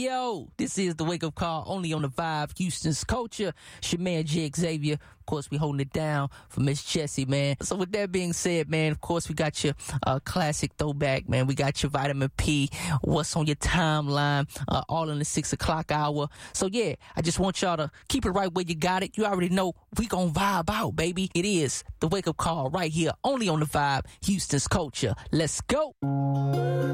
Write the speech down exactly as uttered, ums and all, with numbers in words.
yo, this is the Wake Up Call only on the Vibe, Houston's Culture. It's your man, J. Xavier. Of course, we holding it down for Miss Jessie, man. So with that being said, man, of course, we got your uh, classic throwback, man. We got your Vitamin P, what's on your timeline, uh, all in the six o'clock hour. So yeah, I just want y'all to keep it right where you got it. You already know we gonna vibe out, baby. It is the Wake Up Call right here, only on the Vibe, Houston's Culture. Let's go.